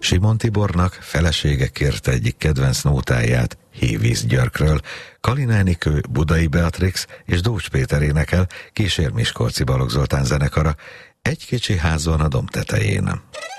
Simon Tibornak felesége kérte egyik kedvenc nótáját Hévíz Györkről, Kalin Enikő, Budai Beatrix és Dócs Péter énekel, kísér Miskolci Balogh Zoltán zenekara Egy kicsi ház van a domb tetején.